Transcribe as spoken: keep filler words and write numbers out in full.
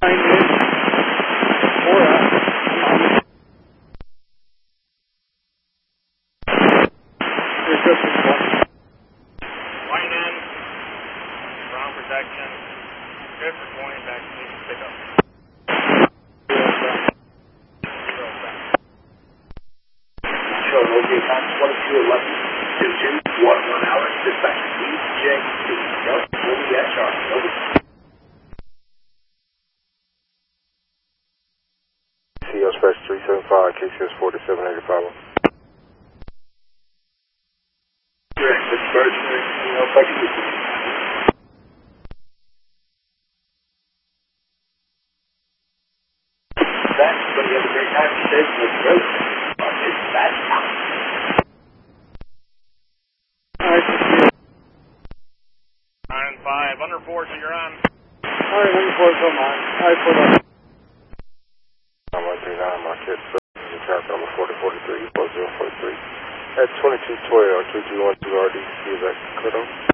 Line in, ground protection, good for twenty, back to me, pick up. Show okay, time twenty-two eleven, two two one one hour, dispatch D J C, Delta, Movie at Charlie, over. C O Special three seven five, K C S forty-seven eighty-five. Direct, dispersion, you know, if I can do that, but you have a great time, stay safe, with the road. It's bad time. nine five, under four, so you're on. Alright, under four, so I'm on. Alright, four up. nine one three nine, Marquette, the traffic number forty forty-three, four zero four three. At twenty-two twelve, three two one two R D, see you back, cut off.